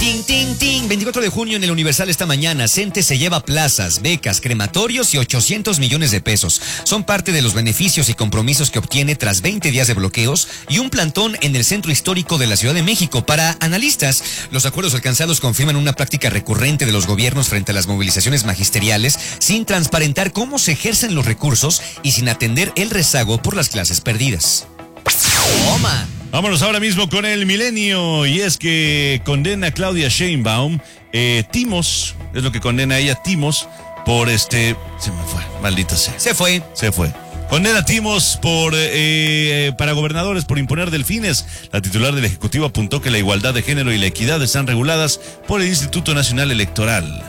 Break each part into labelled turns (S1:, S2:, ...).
S1: Ting, ting, ting. 24 de junio en el Universal esta mañana. CENTE se lleva plazas, becas, crematorios y 800 millones de pesos. Son parte de los beneficios y compromisos que obtiene tras 20 días de bloqueos y un plantón en el centro histórico de la Ciudad de México. Para analistas, los acuerdos alcanzados confirman una práctica recurrente de los gobiernos frente a las movilizaciones magisteriales, sin transparentar cómo se ejercen los recursos y sin atender el rezago por las clases perdidas. ¡Toma!
S2: Vámonos ahora mismo con el Milenio, y es que condena a Claudia Sheinbaum, timos, es lo que condena a ella, timos, por se me fue, maldita sea.
S1: Se fue.
S2: Condena a timos para gobernadores por imponer delfines. La titular del Ejecutivo apuntó que la igualdad de género y la equidad están reguladas por el Instituto Nacional Electoral.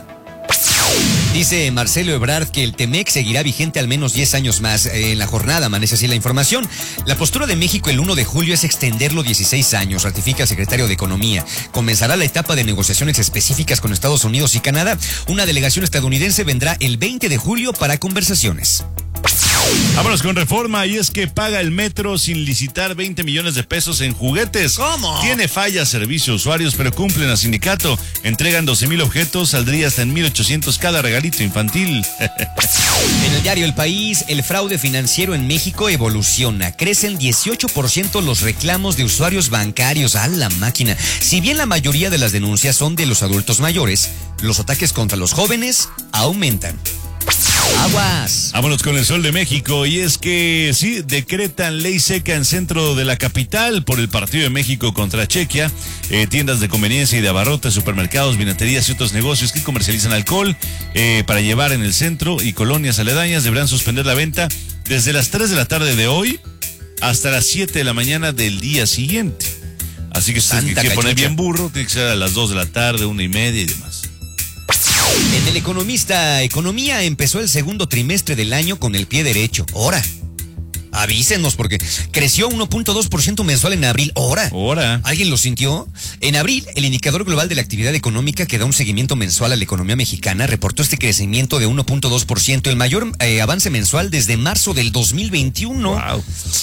S1: Dice Marcelo Ebrard que el TEMEC seguirá vigente al menos 10 años más. En la jornada amanece así la información. La postura de México el 1 de julio es extenderlo 16 años, ratifica el secretario de Economía. Comenzará la etapa de negociaciones específicas con Estados Unidos y Canadá. Una delegación estadounidense vendrá el 20 de julio para conversaciones.
S2: Vámonos con Reforma, y es que paga el metro sin licitar 20 millones de pesos en juguetes.
S1: ¿Cómo?
S2: Tiene fallas servicio a usuarios, pero cumplen a sindicato. Entregan 12,000 objetos, saldría hasta en 1,800 cada regalito infantil.
S1: En el diario El País, el fraude financiero en México evoluciona. Crecen 18% los reclamos de usuarios bancarios. ¡A la máquina! Si bien la mayoría de las denuncias son de los adultos mayores, los ataques contra los jóvenes aumentan. Aguas.
S2: Vámonos con el Sol de México, y es que sí, decretan ley seca en centro de la capital por el partido de México contra Chequia. Tiendas de conveniencia y de abarrotes, supermercados, vinaterías y otros negocios que comercializan alcohol para llevar en el centro y colonias aledañas deberán suspender la venta desde las 3 de la tarde de hoy hasta las 7 de la mañana del día siguiente. Así que si usted quiere poner bien burro, tiene que ser a las 2 de la tarde, 1:30 y demás.
S1: En El Economista, Economía empezó el segundo trimestre del año con el pie derecho. ¡Hora! Avísenos, porque creció 1.2% mensual en abril. ¡Hora! ¿Alguien lo sintió? En abril, el indicador global de la actividad económica, que da un seguimiento mensual a la economía mexicana, reportó este crecimiento de 1.2%, el mayor avance mensual desde marzo del 2021.
S2: ¡Wow!